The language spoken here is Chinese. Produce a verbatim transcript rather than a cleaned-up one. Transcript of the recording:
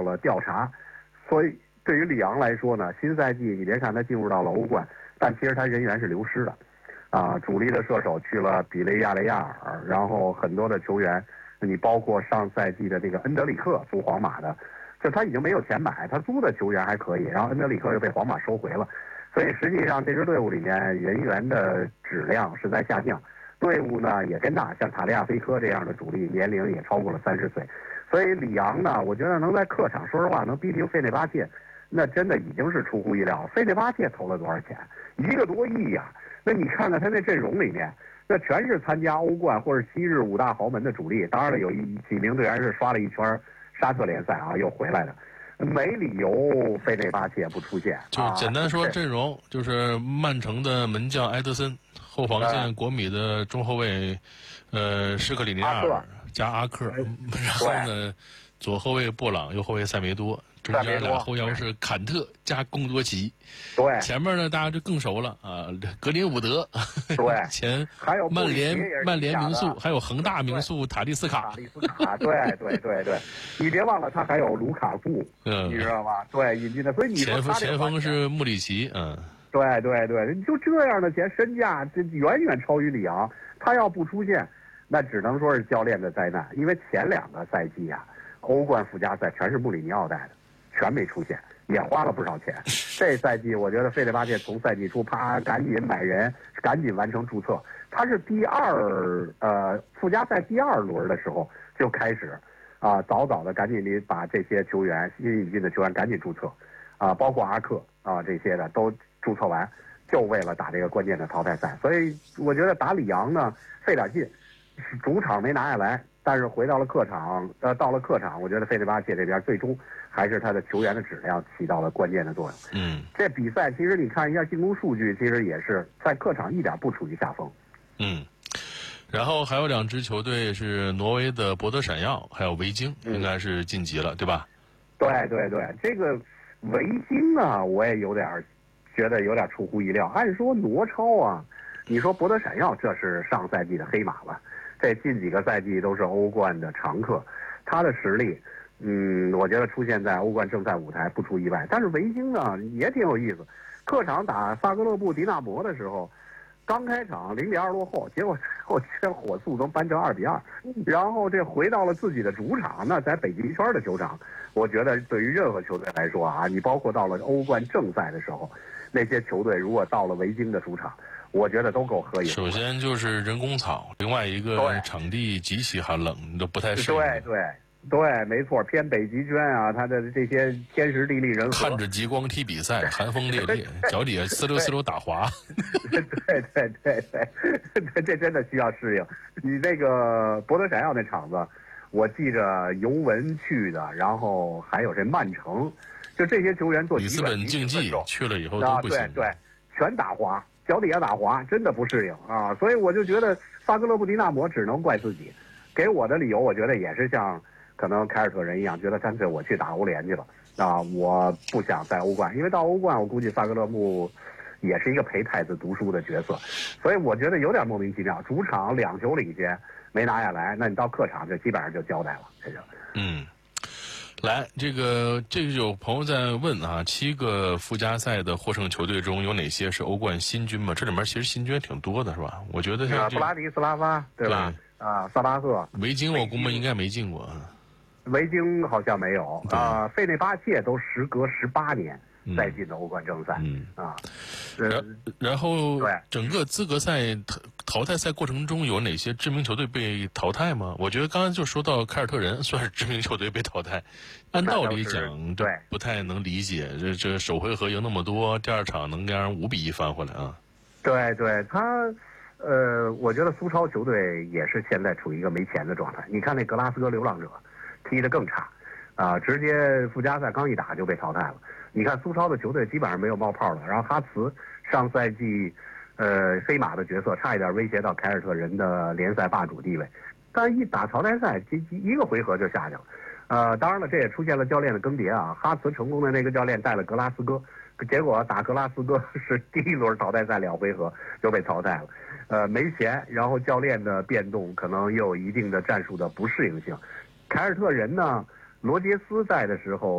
了调查。所以对于里昂来说呢，新赛季你别看他进入到了欧冠，但其实他人员是流失的，啊，主力的射手去了比雷亚雷亚尔，然后很多的球员，你包括上赛季的这个恩德里克租皇马的，就他已经没有钱买，他租的球员还可以，然后恩德里克又被皇马收回了，所以实际上这支队伍里面人员的质量是在下降，队伍呢也跟大，像塔利亚菲科这样的主力年龄也超过了三十岁，所以里昂呢，我觉得能在客场，说实话能逼平费内巴切，那真的已经是出乎意料。费内巴切投了多少钱？一个多亿呀、啊！那你看看他那阵容里面，那全是参加欧冠或者昔日五大豪门的主力。当然了，有一几名队员是刷了一圈沙特联赛啊，又回来的。没理由费内巴切不出现。 就简单说阵容，啊、就是曼城的门将埃德森，后防线国米的中后卫，呃，施克里尼亚尔加阿克，然后呢，左后卫布朗，右后卫塞梅多，中间俩后腰是坎特加贡多齐。 对， 前面呢大家就更熟了啊，格林伍德。 对， 前还有曼联曼联名宿，还有恒大名宿塔利斯卡。 塔利斯卡，对对对对，你别忘了他还有卢卡库，嗯，你知道吗？对，引进的，所以你说前锋前锋是穆里奇，嗯， 对对对，就这样的钱，身价这远远超于里昂，他要不出现，那只能说是教练的灾难，因为前两个赛季啊，欧冠附加赛全是穆里尼奥带的，全没出现。也花了不少钱。这赛季我觉得费内巴切从赛季初啪赶紧买人，赶紧完成注册。他是第二呃附加赛第二轮的时候就开始啊，早早的赶紧的把这些球员新引进的球员赶紧注册啊，包括阿克啊这些的都注册完，就为了打这个关键的淘汰赛。所以我觉得打里昂呢费点劲，主场没拿下来。但是回到了客场，呃，到了客场，我觉得费内巴切这边最终还是他的球员的质量起到了关键的作用。 嗯， 这比赛其实你看一下进攻数据，其实也是在客场一点不处于下风。 嗯，然后还有两支球队是挪威的博德闪耀，还有维京，应该是晋级了，嗯、对吧？ 对对对，这个维京啊，我也有点觉得有点出乎意料。按说挪超啊，你说博德闪耀这是上赛季的黑马了。这近几个赛季都是欧冠的常客，他的实力，嗯，我觉得出现在欧冠正赛舞台不出意外。但是维京呢也挺有意思，客场打萨格勒布迪纳摩的时候，刚开场零比二落后，结果后这火速能扳成二比二，然后这回到了自己的主场，那在北极圈的球场，我觉得对于任何球队来说啊，你包括到了欧冠正赛的时候，那些球队如果到了维京的主场。我觉得都够合影。 首先就是人工草，另外一个场地极其寒冷，都不太适应。 对对对，没错，偏北极圈啊，它的这些天时地利人和。 看着极光踢比赛，寒风烈烈，脚底下呲溜呲溜打滑。 对对对对，这真的需要适应。你那个博德闪耀那场子，我记着尤文去的，然后还有这曼城，就这些球员做里斯本竞技去了以后都不行。 啊、对对，全打滑。脚底下打滑，真的不适应啊！所以我就觉得萨格勒布迪纳摩只能怪自己。给我的理由，我觉得也是像可能凯尔特人一样，觉得干脆我去打欧联去了啊！我不想在欧冠，因为到欧冠，我估计萨格勒布也是一个陪太子读书的角色，所以我觉得有点莫名其妙。主场两球领先没拿下来，那你到客场就基本上就交代了，这就嗯。来，这个这个有朋友在问啊，七个附加赛的获胜球队中有哪些是欧冠新军嘛？这里面其实新军挺多的，是吧？我觉得像布拉迪斯拉发，对吧？对啊，萨拉赫、 维京，我估摸应该没进过。 维京好像没有啊，费内巴切都时隔十八年。再进的欧冠正赛，嗯啊， 然然后对整个资格赛淘淘汰赛过程中有哪些知名球队被淘汰吗？我觉得刚才就说到凯尔特人算是知名球队被淘汰，按道理讲对不太能理解，这这首回合赢那么多，第二场能让人五比一翻回来啊？ 对对，他呃，我觉得苏超球队也是现在处于一个没钱的状态。你看那格拉斯哥流浪者踢得更差啊，直接附加赛刚一打就被淘汰了。你看苏超的球队基本上没有冒泡了，然后哈茨上赛季，呃，黑马的角色差一点威胁到凯尔特人的联赛霸主地位，但一打淘汰赛，这一个回合就下去了。呃，当然了，这也出现了教练的更迭啊。哈茨成功的那个教练带了格拉斯哥，结果打格拉斯哥是第一轮淘汰赛两回合就被淘汰了，呃，没钱，然后教练的变动可能又有一定的战术的不适应性。凯尔特人呢，罗杰斯在的时候。